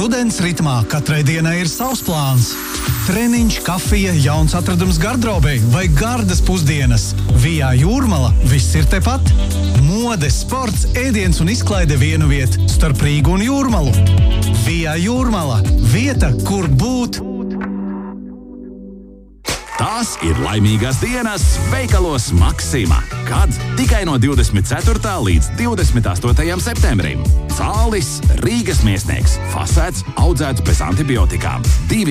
Rudens ritmā katrai dienai ir savs plāns. Treniņš, kafija, jauns atradums gardrobei vai gardas pusdienas. Vijā Jūrmala viss ir tepat. Mode, sports, ēdiens un izklaide vienu vietu starp Rīgu un Jūrmalu. Vijā Jūrmala – vieta, kur būt. Tās ir laimīgās dienas veikalos Maksima, kad tikai no 24. līdz 28. septembrim. Cālis, Rīgas miesnieks, fasēts, audzēts bez antibiotikām.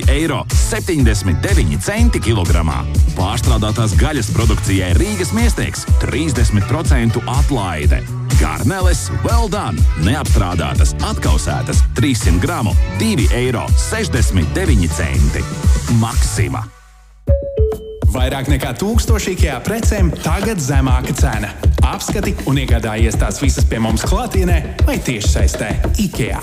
2,79 € kilogramā. Pārstrādātās gaļas produkcijai Rīgas miesnieks 30% atlaide. Garneles well done, neapstrādātas, atkausētas 300 gramu, 2,69 €. Maksima. Vairāk nekā 1000 IKEA precēm tagad zemāka cena. Apskati un iegādājies tās visas pie mums klātienē vai tiešsaistē IKEA.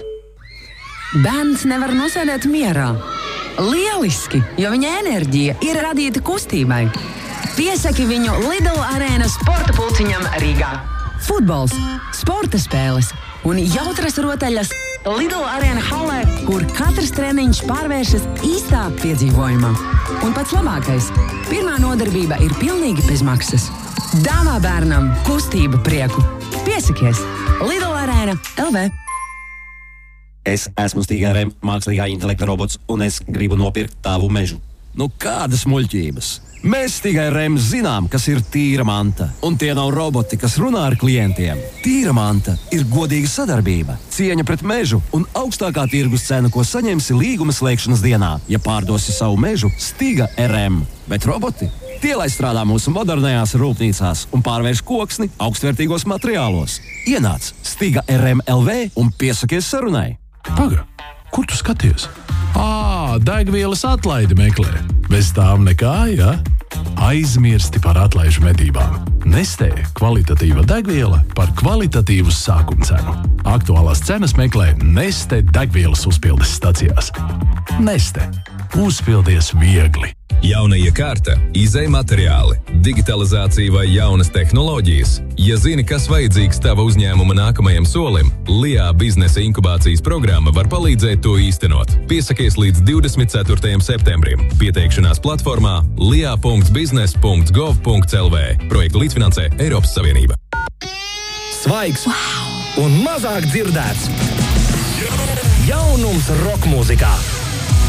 Bērns nevar nosēdēt mierā. Lieliski, jo viņa enerģija ir radīta kustībai. Piesaki viņu Lidl arēnas sporta pulciņam Rīgā. Futbols, sporta spēles un jautras rotaļas Lidl arēna halē, kur katrs treniņš pārvēršas īstā piedzīvojumā. Un pats labākais – pirmā nodarbība ir pilnīgi bez maksas. Dāvā bērnam kustību prieku. Piesakies! Lidl arēna LV. Es esmu Stiga RM, mākslīgā intelekta robots, un es gribu nopirkt tavu mežu. Nu, kādas muļķības? Mēs Stiga RM zinām, kas ir tīra manta. Un tie nav roboti, kas runā ar klientiem. Tīra manta ir godīga sadarbība, cieņa pret mežu un augstākā tirgus cena, ko saņemsi līguma slēgšanas dienā, ja pārdosi savu mežu Stiga RM. Bet roboti? Tie, lai strādā mūsu modernajās rūpnīcās un pārvērš koksni augstvērtīgos materiālos. Ienāc Stiga RM LV un piesakies sarunai. Paga, kur tu skaties? Degvielas atlaidi meklē. Bez tām nekā, ja? Aizmirsti par atlaižu medībām. Nestē kvalitatīva degviela par kvalitatīvu sākumcenu. Aktuālās cenas meklē Neste degvielas uzpildes stacijās. Neste. Uzpildies viegli. Jauna iekārta, izej materiāli, digitalizācija vai jaunas tehnoloģijas. Ja zini, kas vajadzīgs tava uzņēmuma nākamajam solim, LIA biznesa inkubācijas programma var palīdzēt to īstenot. Piesakies līdz 24. septembrim. Pieteikšanās platformā lia.biznes.gov.lv. Projektu līdzfinansē Eiropas Savienība. Svaigs un mazāk dzirdēts. Jaunums rokmūzikā.